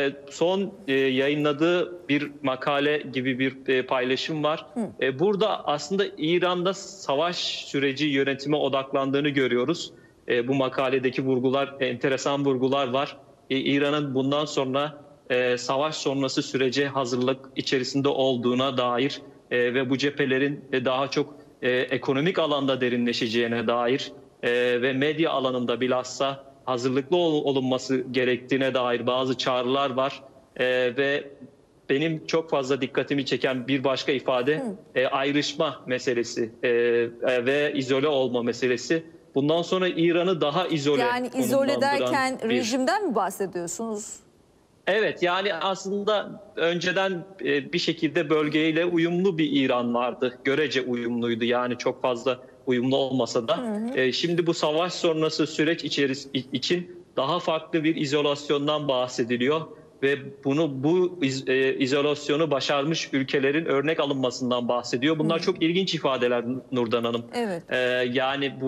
son yayınladığı bir makale gibi bir paylaşım var. Burada aslında İran'da savaş süreci yönetime odaklandığını görüyoruz. Bu makaledeki vurgular, enteresan vurgular var. İran'ın bundan sonra savaş sonrası sürece hazırlık içerisinde olduğuna dair ve bu cephelerin daha çok ekonomik alanda derinleşeceğine dair ve medya alanında bilhassa hazırlıklı olunması gerektiğine dair bazı çağrılar var. Ve benim çok fazla dikkatimi çeken bir başka ifade ayrışma meselesi ve izole olma meselesi. Bundan sonra İran'ı daha izole izole derken rejimden mi bahsediyorsunuz? Evet, yani aslında önceden bir şekilde bölgeyle uyumlu bir İran vardı. Görece uyumluydu, yani çok fazla uyumlu olmasa da. Şimdi bu savaş sonrası süreç için daha farklı bir izolasyondan bahsediliyor. Ve bu izolasyonu başarmış ülkelerin örnek alınmasından bahsediyor. Bunlar çok ilginç ifadeler Nurdan Hanım. Evet. Yani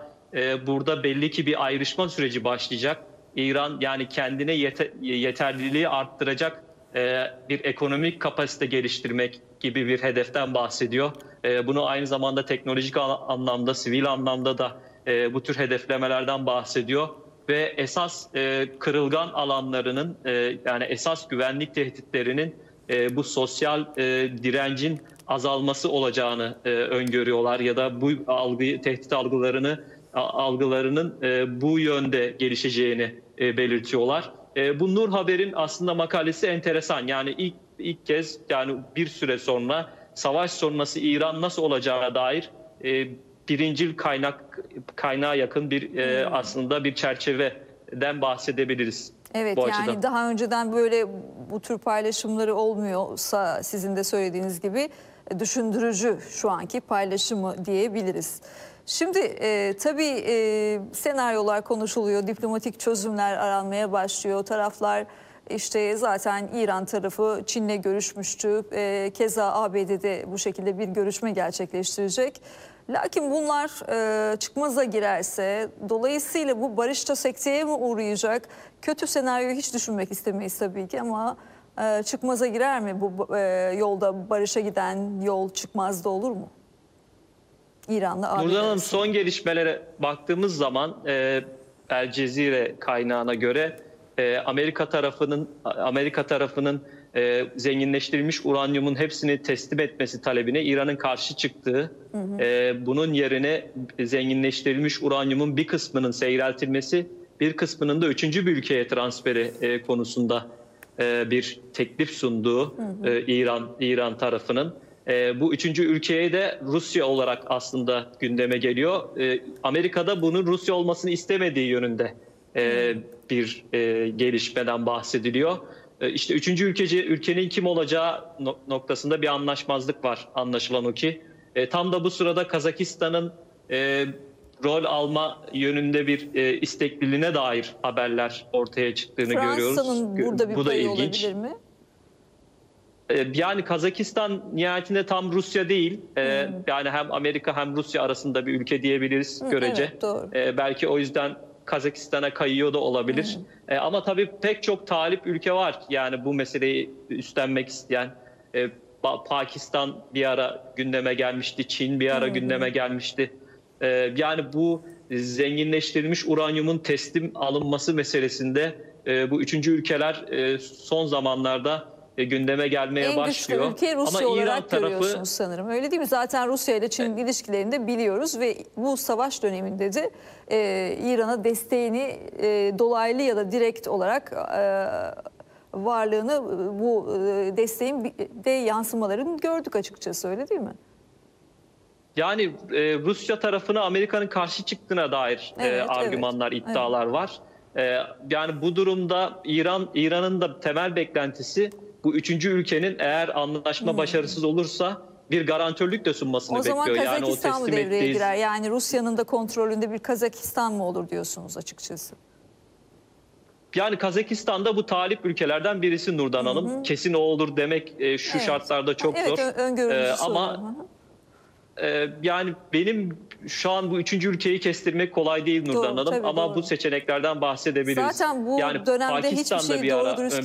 burada belli ki bir ayrışma süreci başlayacak. İran yani kendine yeterliliği arttıracak bir ekonomik kapasite geliştirmek gibi bir hedeften bahsediyor. Bunu aynı zamanda teknolojik anlamda, sivil anlamda da bu tür hedeflemelerden bahsediyor. Ve esas kırılgan alanlarının yani esas güvenlik tehditlerinin bu sosyal direncin azalması olacağını öngörüyorlar ya da bu tehdit algılarının bu yönde gelişeceğini belirtiyorlar. Bu Nur Haber'in aslında makalesi enteresan. Yani ilk kez, yani bir süre sonra savaş sonrası İran nasıl olacağına dair birincil kaynağa yakın bir aslında bir çerçeveden bahsedebiliriz. Evet, yani açıdan. Daha önceden böyle bu tür paylaşımları olmuyorsa sizin de söylediğiniz gibi düşündürücü şu anki paylaşımı diyebiliriz. Şimdi tabii senaryolar konuşuluyor, diplomatik çözümler aranmaya başlıyor. Taraflar işte zaten İran tarafı Çin'le görüşmüştü. Keza ABD'de bu şekilde bir görüşme gerçekleştirecek. Lakin bunlar çıkmaza girerse, dolayısıyla bu barışta sekteye mi uğrayacak? Kötü senaryoyu hiç düşünmek istemeyiz tabii ki ama çıkmaza girer mi bu yolda, barışa giden yol çıkmazda olur mu? İran'la ABD Nurdan Hanım, son gelişmelere baktığımız zaman El Cezire kaynağına göre Amerika tarafının zenginleştirilmiş uranyumun hepsini teslim etmesi talebine İran'ın karşı çıktığı, bunun yerine zenginleştirilmiş uranyumun bir kısmının seyreltilmesi, bir kısmının da üçüncü bir ülkeye transferi konusunda bir teklif sunduğu İran tarafının. Bu üçüncü ülkeye de Rusya olarak aslında gündeme geliyor. Amerika'da bunun Rusya olmasını istemediği yönünde bir gelişmeden bahsediliyor. İşte üçüncü ülkenin kim olacağı noktasında bir anlaşmazlık var, anlaşılan o ki. Tam da bu sırada Kazakistan'ın rol alma yönünde bir istekliliğine dair haberler ortaya çıktığını görüyoruz. Fransa'nın burada bir payı olabilir mi? Yani Kazakistan nihayetinde tam Rusya değil. Yani hem Amerika hem Rusya arasında bir ülke diyebiliriz görece. Evet, doğru. Belki o yüzden Kazakistan'a kayıyor da olabilir. Ama tabii pek çok talip ülke var. Yani bu meseleyi üstlenmek isteyen. Pakistan bir ara gündeme gelmişti. Çin bir ara gündeme gelmişti. Yani bu zenginleştirilmiş uranyumun teslim alınması meselesinde bu üçüncü ülkeler son zamanlarda gündeme gelmeye başlıyor. En güçlü ülke Rusya ama olarak İran tarafı görüyorsunuz sanırım. Öyle değil mi? Zaten Rusya ile Çin ilişkilerini de biliyoruz ve bu savaş döneminde de İran'a desteğini dolaylı ya da direkt olarak varlığını, bu desteğin de yansımalarını gördük açıkçası, öyle değil mi? Yani Rusya tarafına Amerika'nın karşı çıktığına dair argümanlar, iddialar var. Yani bu durumda İran'ın da temel beklentisi bu üçüncü ülkenin eğer anlaşma başarısız olursa bir garantörlük de sunmasını bekliyor. O zaman Kazakistan yani mı devreye girer? Yani Rusya'nın da kontrolünde bir Kazakistan mı olur diyorsunuz açıkçası? Yani Kazakistan'da bu talip ülkelerden birisi Nurdan Hanım. Kesin o olur demek şu şartlarda çok zor. Ama yani benim şu an bu üçüncü ülkeyi kestirmek kolay değil Nurdan Hanım. Ama bu seçeneklerden bahsedebiliriz. Zaten bu dönemde hiçbir şey doğru dürüst